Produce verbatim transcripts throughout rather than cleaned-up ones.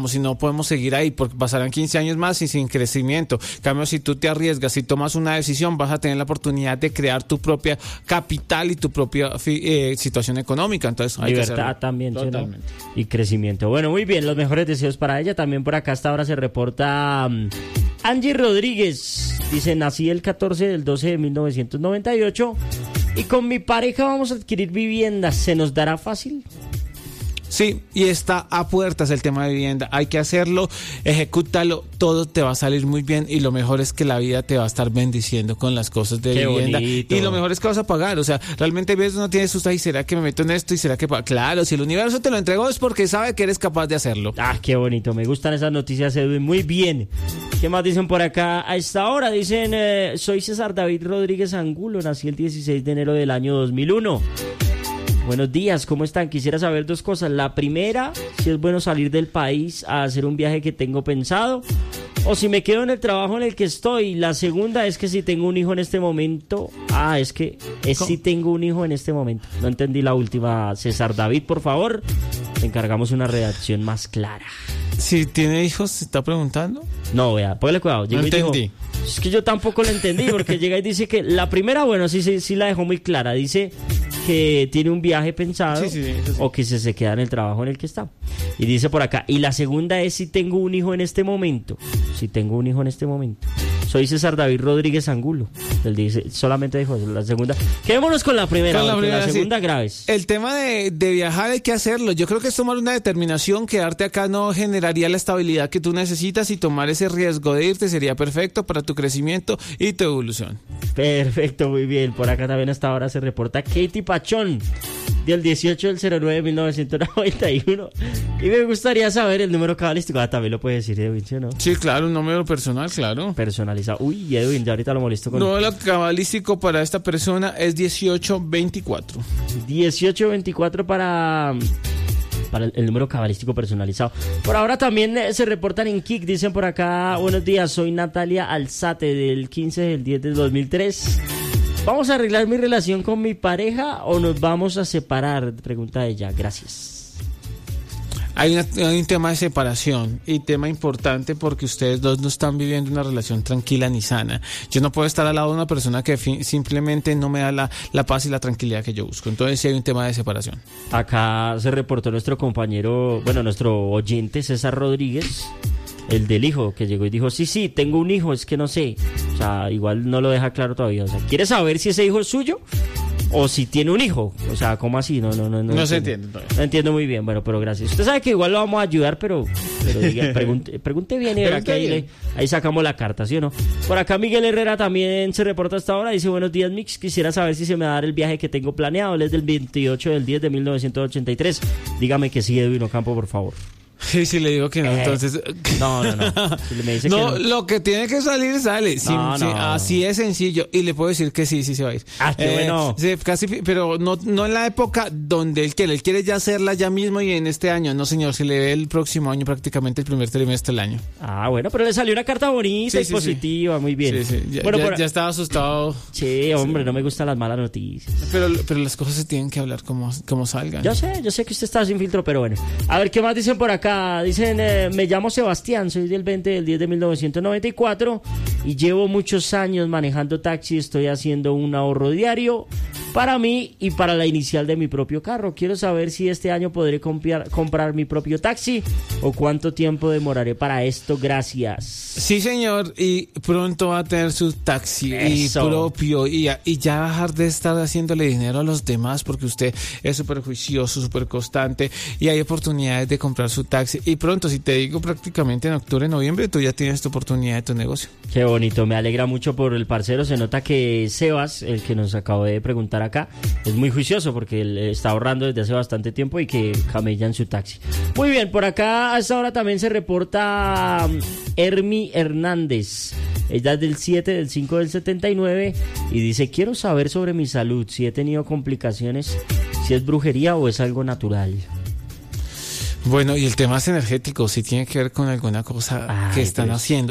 digamos, y no podemos seguir ahí porque pasarán quince años más y sin crecimiento. En cambio, si tú te arriesgas y tomas una decisión, vas a tener la oportunidad de crear tu propia capital y tu propia eh, situación económica. Entonces, hay libertad que hacerlo. También, Totalmente. ¿sí, no? Y crecimiento. Bueno, muy bien, los mejores deseos para ella. También por acá hasta ahora se reporta um, Angie Rodríguez. Dice, nací el catorce del doce de mil novecientos noventa y ocho y con mi pareja vamos a adquirir vivienda. ¿Se nos dará fácil? Sí, y está a puertas el tema de vivienda. Hay que hacerlo, ejecútalo, todo te va a salir muy bien y lo mejor es que la vida te va a estar bendiciendo con las cosas de Qué vivienda. bonito. Y lo mejor es que vas a pagar. O sea, realmente ves, uno tiene sus, ¿y será que me meto en esto? ¿Y será que pago? Claro, si el universo te lo entregó es porque sabe que eres capaz de hacerlo. Ah, qué bonito. Me gustan esas noticias, Edwin. Muy bien. ¿Qué más dicen por acá? A esta hora dicen, eh, soy César David Rodríguez Angulo. Nací el dieciséis de enero del año dos mil uno. Buenos días, ¿cómo están? Quisiera saber dos cosas. La primera, si es bueno salir del país a hacer un viaje que tengo pensado, o si me quedo en el trabajo en el que estoy. La segunda es que si tengo un hijo en este momento. Ah, es que es si tengo un hijo en este momento. No entendí la última. César David, por favor, te encargamos una redacción más clara. Si tiene hijos, ¿se está preguntando? No, vea, póngale cuidado. No entendí. Dijo, es que yo tampoco lo entendí, porque llega y dice que la primera, bueno, sí, sí, sí la dejó muy clara. Dice que tiene un viaje pensado, sí, sí, sí, sí. o que se, se queda en el trabajo en el que está. Y dice por acá, y la segunda es si tengo un hijo en este momento. Si tengo un hijo en este momento. Soy César David Rodríguez Angulo. Él dice, solamente dijo eso, la segunda. Quedémonos con la primera, con la, primera, la segunda sí. graves. El tema de, de viajar hay que hacerlo. Yo creo que es tomar una determinación. Quedarte acá no generaría la estabilidad que tú necesitas y tomar ese riesgo de irte sería perfecto para tu crecimiento y tu evolución. Perfecto, muy bien. Por acá también hasta ahora se reporta Katie Pachón, del dieciocho del cero nueve de mil novecientos noventa y uno. Y me gustaría saber el número cabalístico. Ah, también lo puede decir Edwin, ¿sí o no? Sí, claro, un número personal, claro. Personalizado. Uy, Edwin, ya ahorita lo molesto con... No, el número cabalístico para esta persona es dieciocho veinticuatro. dieciocho veinticuatro para... para el, el número cabalístico personalizado. Por ahora también eh, se reportan en Kik, dicen por acá, buenos días, soy Natalia Alzate del quince del diez del dos mil tres. ¿Vamos a arreglar mi relación con mi pareja o nos vamos a separar? Pregunta ella, gracias. Hay, una, hay un tema de separación y tema importante porque ustedes dos no están viviendo una relación tranquila ni sana. Yo no puedo estar al lado de una persona que fi- simplemente no me da la, la paz y la tranquilidad que yo busco. Entonces sí hay un tema de separación. Acá se reportó nuestro compañero, bueno, nuestro oyente César Rodríguez, el del hijo, que llegó y dijo, sí, sí, tengo un hijo, es que no sé. O sea, igual no lo deja claro todavía. O sea, ¿quiere saber si ese hijo es suyo? O si tiene un hijo, o sea, ¿cómo así? No, no, no, no, no se entiende todavía. No entiendo muy bien, bueno, pero gracias. Usted sabe que igual lo vamos a ayudar, pero, pero diga, pregunte, pregunte bien y verá que ahí, le, ahí sacamos la carta, ¿sí o no? Por acá Miguel Herrera también se reporta hasta ahora, dice, buenos días Mix, quisiera saber si se me va a dar el viaje que tengo planeado, él es del veintiocho del diez de mil novecientos ochenta y tres. Dígame que sí, Edwin Ocampo, por favor. Y si le digo que no, eh, entonces... No, no, no. Si me dice no, que no, lo que tiene que salir, sale. Sí, no, sí, no. así es sencillo. Y le puedo decir que sí, sí se va a ir. Ah, qué eh, bueno. Sí, casi, pero no, no en la época donde él quiere. Él quiere ya hacerla ya mismo y en este año. No, señor, se le ve el próximo año, prácticamente el primer trimestre del año. Ah, bueno, pero le salió una carta bonita sí, y sí, positiva, sí. muy bien. Sí, sí. Ya, bueno, ya, por... ya estaba asustado. Sí, hombre, no me gustan las malas noticias. Pero, pero las cosas se tienen que hablar como, como salgan. Yo sé, yo sé que usted está sin filtro, pero bueno. A ver, ¿qué más dicen por acá? Dicen, eh, me llamo Sebastián, soy del veinte del diez de mil novecientos noventa y cuatro y llevo muchos años manejando taxi, estoy haciendo un ahorro diario para mí y para la inicial de mi propio carro. Quiero saber si este año podré comprar, comprar mi propio taxi o cuánto tiempo demoraré para esto. Gracias. Sí, señor, y pronto va a tener su taxi y propio y, y ya bajar de estar haciéndole dinero a los demás porque usted es súper juicioso, súper constante y hay oportunidades de comprar su taxi. Y pronto, si te digo prácticamente en octubre, noviembre, tú ya tienes tu oportunidad de tu negocio. Qué bonito, me alegra mucho por el parcero. Se nota que Sebas, el que nos acabó de preguntar acá, es muy juicioso porque él está ahorrando desde hace bastante tiempo y que camella en su taxi. Muy bien, por acá a esta hora también se reporta Hermi Hernández. Ella es del siete del cinco del setenta y nueve y dice, quiero saber sobre mi salud, si he tenido complicaciones, si es brujería o es algo natural. Bueno, y el tema es energético, si tiene que ver con alguna cosa Ay, que están pues. haciendo.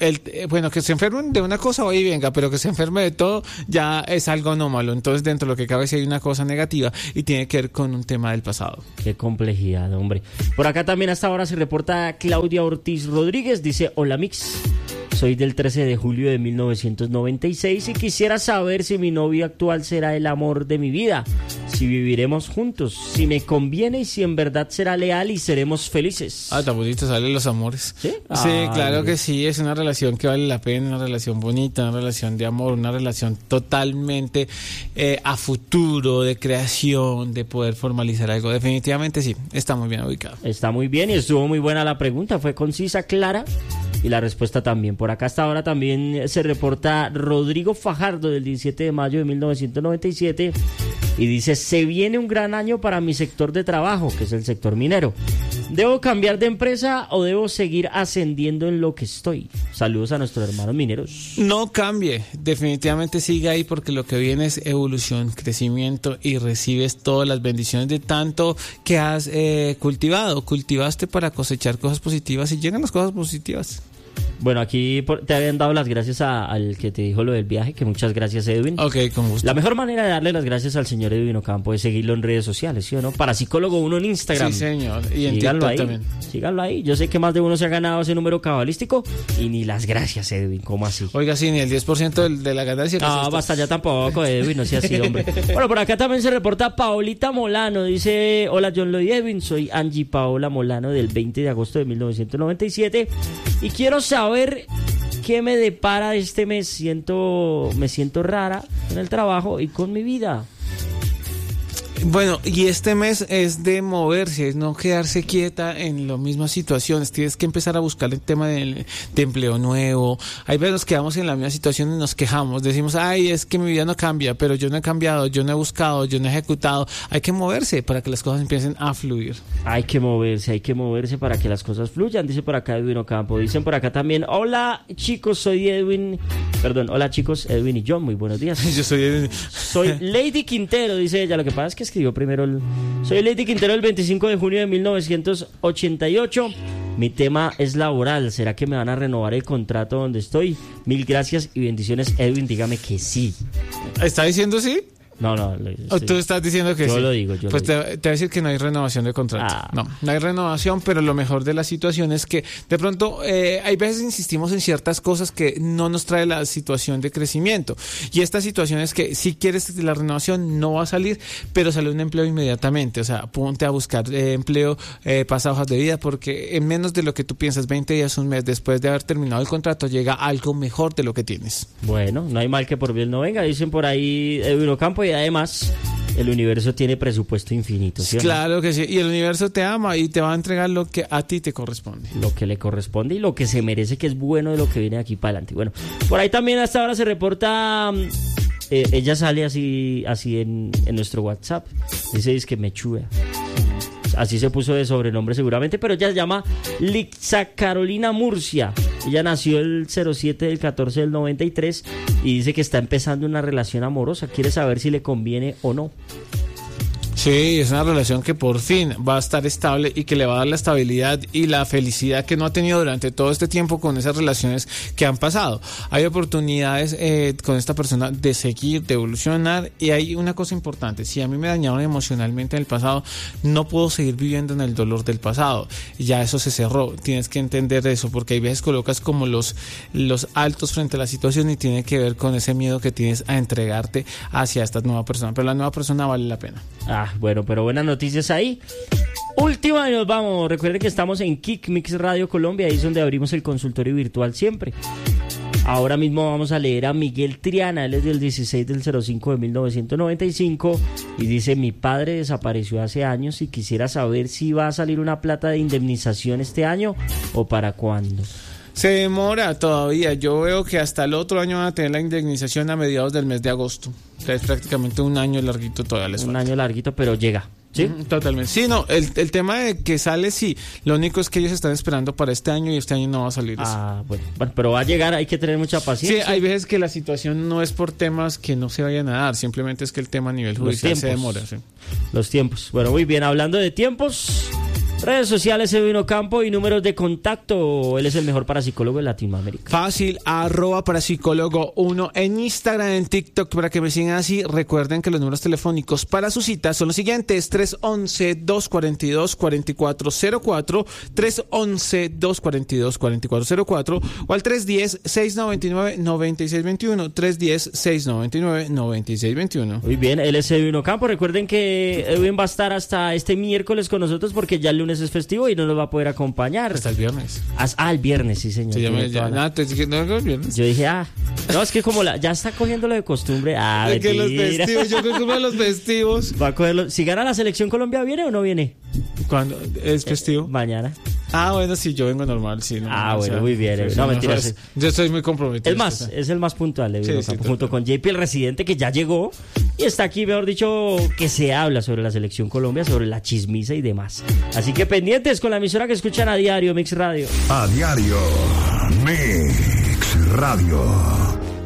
el, bueno, que se enfermen de una cosa hoy venga, pero que se enferme de todo ya es algo anómalo. Entonces, dentro de lo que cabe, si hay una cosa negativa y tiene que ver con un tema del pasado. Qué complejidad, hombre. Por acá también hasta ahora se reporta Claudia Ortiz Rodríguez, dice: hola Mix, soy del trece de julio de mil novecientos noventa y seis y quisiera saber si mi novio actual será el amor de mi vida, si viviremos juntos, si me conviene y si en verdad será leal y seremos felices. Ah, tan bonito salen los amores. Sí, sí, Ay, claro que sí, es una relación que vale la pena, una relación bonita, una relación de amor, una relación totalmente eh, a futuro, de creación, de poder formalizar algo. Definitivamente sí, está muy bien ubicado. Está muy bien y estuvo muy buena la pregunta, fue concisa, clara y la respuesta también. Por acá hasta ahora también se reporta Rodrigo Fajardo del diecisiete de mayo de mil novecientos noventa y siete y dice: se viene un gran año para mi sector de trabajo, que es el sector minero. ¿Debo cambiar de empresa o debo seguir ascendiendo en lo que estoy? Saludos a nuestros hermanos mineros. No cambie, definitivamente siga ahí porque lo que viene es evolución, crecimiento y recibes todas las bendiciones de tanto que has eh, cultivado. Cultivaste para cosechar cosas positivas y llegan las cosas positivas. Bueno, aquí por, te habían dado las gracias a, al que te dijo lo del viaje, que muchas gracias, Edwin. Ok, con gusto. La mejor manera de darle las gracias al señor Edwin Ocampo es seguirlo en redes sociales, ¿sí o no? Parapsicólogo uno en Instagram. Sí, señor. Y en síganlo TikTok ahí, también. Síganlo ahí. Yo sé que más de uno se ha ganado ese número cabalístico y ni las gracias, Edwin. ¿Cómo así? Oiga, sí, ni el diez por ciento de, de la ganancia. No, basta ya tampoco, Edwin, no sea así, hombre. Bueno, por acá también se reporta Paolita Molano. Dice: hola, John Lloyd Edwin. Soy Angie Paola Molano del veinte de agosto de mil novecientos noventa y siete y quiero saber qué me depara este mes. Siento, me siento rara en el trabajo y con mi vida. Bueno, y este mes es de moverse, es no quedarse quieta en las mismas situaciones. Tienes que empezar a buscar el tema de, de empleo nuevo. Hay veces nos quedamos en la misma situación y nos quejamos. Decimos: ay, es que mi vida no cambia, pero yo no he cambiado, yo no he buscado, yo no he ejecutado. Hay que moverse para que las cosas empiecen a fluir. Hay que moverse, hay que moverse para que las cosas fluyan. Dice por acá Edwin Ocampo. Dicen por acá también: hola chicos, soy Edwin. Perdón, hola chicos, Edwin y John, muy buenos días. Yo soy Edwin. Soy Lady Quintero, dice ella. Lo que pasa es que escribió primero el... Soy Lady Quintero el veinticinco de junio de mil novecientos ochenta y ocho. Mi tema es laboral. ¿Será que me van a renovar el contrato donde estoy? Mil gracias y bendiciones, Edwin. Dígame que sí. ¿Está diciendo sí? No, no. ¿O tú estás diciendo que yo sí? Lo digo, yo pues lo te, digo. te voy a decir que no hay renovación de contrato. Ah. No, no hay renovación, pero lo mejor de la situación es que de pronto eh, hay veces insistimos en ciertas cosas que no nos trae la situación de crecimiento. Y esta situación es que si quieres la renovación no va a salir, pero sale un empleo inmediatamente. O sea, ponte a buscar eh, empleo, eh, pasa hojas de vida, porque en menos de lo que tú piensas, veinte días, un mes después de haber terminado el contrato, llega algo mejor de lo que tienes. Bueno, no hay mal que por bien no venga, dicen por ahí Edwin Ocampo, y además el universo tiene presupuesto infinito, ¿sí? Claro que sí, y el universo te ama y te va a entregar lo que a ti te corresponde. Lo que le corresponde y lo que se merece, que es bueno de lo que viene aquí para adelante. Bueno, por ahí también hasta ahora se reporta, eh, ella sale así así en, en nuestro WhatsApp, dice es que me chua. Así se puso de sobrenombre seguramente, pero ella se llama Lixa Carolina Murcia. Ella nació el cero siete del catorce del noventa y tres y dice que está empezando una relación amorosa. Quiere saber si le conviene o no. Sí, es una relación que por fin va a estar estable y que le va a dar la estabilidad y la felicidad que no ha tenido durante todo este tiempo con esas relaciones que han pasado. Hay oportunidades eh, con esta persona de seguir, de evolucionar, y hay una cosa importante: si a mí me dañaron emocionalmente en el pasado, no puedo seguir viviendo en el dolor del pasado. Ya eso se cerró. Tienes que entender eso, porque hay veces colocas como los, los altos frente a la situación y tiene que ver con ese miedo que tienes a entregarte hacia esta nueva persona. Pero la nueva persona vale la pena. Ah, bueno, pero buenas noticias ahí. Última y nos vamos. Recuerden que estamos en Kick Mix Radio Colombia, ahí es donde abrimos el consultorio virtual siempre. Ahora mismo vamos a leer a Miguel Triana, él es del dieciséis del cero cinco de mil novecientos noventa y cinco y dice: mi padre desapareció hace años y quisiera saber si va a salir una plata de indemnización este año o para cuándo. Se demora todavía. Yo veo que hasta el otro año van a tener la indemnización a mediados del mes de agosto. O sea, es prácticamente un año larguito todavía les falta. Un año larguito, pero llega. ¿Sí? Mm, totalmente. Sí, no, el, el tema de que sale, sí. Lo único es que ellos están esperando para este año y este año no va a salir eso. Ah, bueno. bueno, pero va a llegar, hay que tener mucha paciencia. Sí, hay veces que la situación no es por temas que no se vayan a dar, simplemente es que el tema a nivel judicial se demora. Sí. Los tiempos. Bueno, muy bien, hablando de tiempos, Redes sociales Edwin Ocampo y números de contacto. Él es el mejor parapsicólogo de Latinoamérica. Fácil, arroba parapsicólogo uno en Instagram, en TikTok, para que me sigan así. Recuerden que los números telefónicos para su cita son los siguientes: tres once, dos cuarenta y dos, cuarenta y cuatro cero cuatro, tres once, dos cuarenta y dos, cuarenta y cuatro cero cuatro o al tres diez, seis noventa y nueve, noventa y seis veintiuno, tres diez, seis noventa y nueve, noventa y seis veintiuno. Muy bien, él es Edwin Ocampo. Recuerden que Edwin va a estar hasta este miércoles con nosotros porque ya el lunes es festivo y no nos va a poder acompañar. Hasta el viernes. Ah, el viernes, sí, señor. Sí, ya me, ya, nada, te dije, no, el viernes. Yo dije, ah, no, es que como la, ya está cogiendo lo de costumbre. Ah, es que los festivos, yo creo que uno de los festivos. Va a cogerlo. Si gana la selección Colombia, ¿viene o no viene? ¿Cuándo? ¿Es festivo? Eh, mañana. Ah, bueno, sí, yo vengo normal, sí. No, ah, o bueno, sea, muy bien. Sí, no, no, mentira. Es, yo estoy muy comprometido. Es más, es el más puntual, de sí, sí, junto con J P, el residente, que ya llegó y está aquí, mejor dicho, que se habla sobre la selección Colombia, sobre la chismisa y demás. Así que pendientes con la emisora que escuchan a diario, Mix Radio. A diario, Mix Radio.